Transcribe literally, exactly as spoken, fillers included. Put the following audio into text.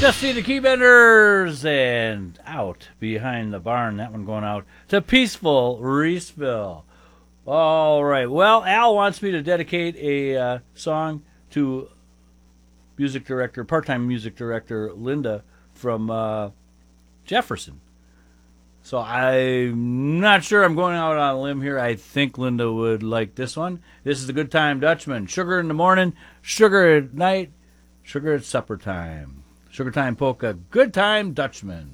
Dusty the Keybenders and Out Behind the Barn. That one going out to Peaceful Reeseville. All right. Well, Al wants me to dedicate a uh, song to music director, part-time music director Linda from uh, Jefferson. So I'm not sure I'm going out on a limb here. I think Linda would like this one. This is the Good Time Dutchman. Sugar in the morning, sugar at night, sugar at supper time. Sugar Time Polka, Good Time Dutchman.